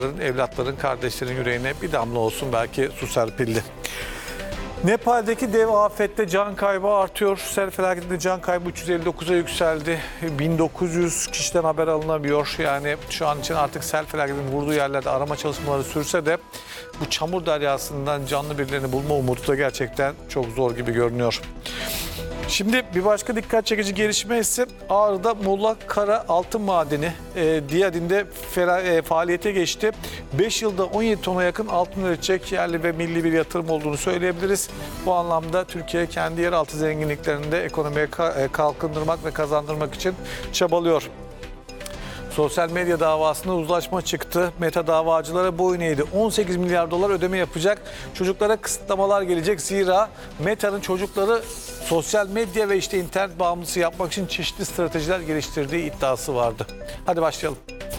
Evlatların, kardeşlerin yüreğine bir damla olsun, belki su serpildi. Nepal'deki dev afette can kaybı artıyor. Sel felaketinde can kaybı 359'a yükseldi. 1900 kişiden haber alınamıyor. Yani şu an için artık sel felaketinin vurduğu yerlerde arama çalışmaları sürse de bu çamur deryasından canlı birilerini bulma umudu da gerçekten çok zor gibi görünüyor. Şimdi bir başka dikkat çekici gelişme ise Ağrı'da Molla Kara Altın Madeni Diyadin'de faaliyete geçti. 5 yılda 17 tona yakın altın üretecek yerli ve milli bir yatırım olduğunu söyleyebiliriz. Bu anlamda Türkiye kendi yeraltı zenginliklerini de ekonomiye kalkındırmak ve kazandırmak için çabalıyor. Sosyal medya davasında uzlaşma çıktı. Meta davacılara boyun eğdi. 18 milyar dolar ödeme yapacak. Çocuklara kısıtlamalar gelecek. Zira Meta'nın çocukları sosyal medya ve internet bağımlısı yapmak için çeşitli stratejiler geliştirdiği iddiası vardı. Hadi başlayalım.